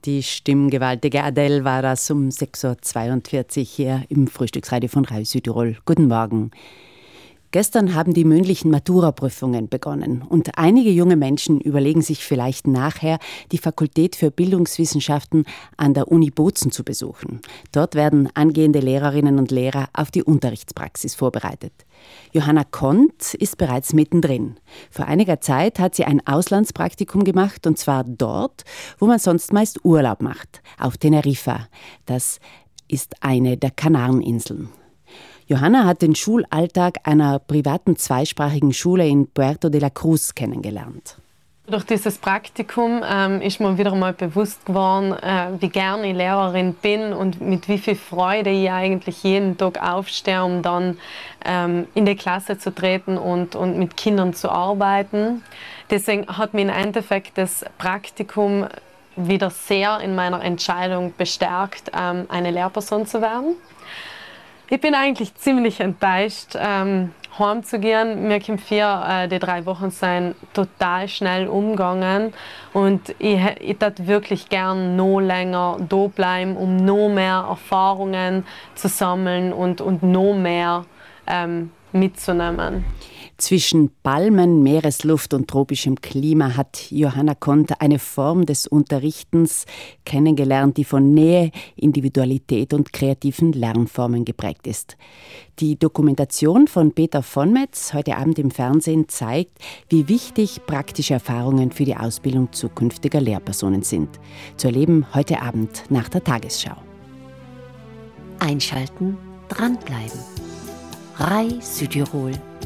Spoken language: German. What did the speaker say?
Die stimmgewaltige Adele war das um 6.42 Uhr hier im Frühstücksradio von Radio Südtirol. Guten Morgen. Gestern haben die mündlichen Matura-Prüfungen begonnen und einige junge Menschen überlegen sich vielleicht nachher, die Fakultät für Bildungswissenschaften an der Uni Bozen zu besuchen. Dort werden angehende Lehrerinnen und Lehrer auf die Unterrichtspraxis vorbereitet. Johanna Kont ist bereits mittendrin. Vor einiger Zeit hat sie ein Auslandspraktikum gemacht, und zwar dort, wo man sonst meist Urlaub macht, auf Teneriffa. Das ist eine der Kanareninseln. Johanna hat den Schulalltag einer privaten zweisprachigen Schule in Puerto de la Cruz kennengelernt. Durch dieses Praktikum ist mir wieder mal bewusst geworden, wie gerne ich Lehrerin bin und mit wie viel Freude ich eigentlich jeden Tag aufstehe, um dann in die Klasse zu treten und mit Kindern zu arbeiten. Deswegen hat mich im Endeffekt das Praktikum wieder sehr in meiner Entscheidung bestärkt, eine Lehrperson zu werden. Ich bin eigentlich ziemlich enttäuscht, heimzugehen. Mir kommt die 3 Wochen sind total schnell umgegangen und ich würde wirklich gern noch länger da bleiben, um noch mehr Erfahrungen zu sammeln und noch mehr mitzunehmen. Zwischen Palmen, Meeresluft und tropischem Klima hat Johanna Kont eine Form des Unterrichtens kennengelernt, die von Nähe, Individualität und kreativen Lernformen geprägt ist. Die Dokumentation von Peter von Metz heute Abend im Fernsehen zeigt, wie wichtig praktische Erfahrungen für die Ausbildung zukünftiger Lehrpersonen sind. Zu erleben heute Abend nach der Tagesschau. Einschalten, dranbleiben. RAI Südtirol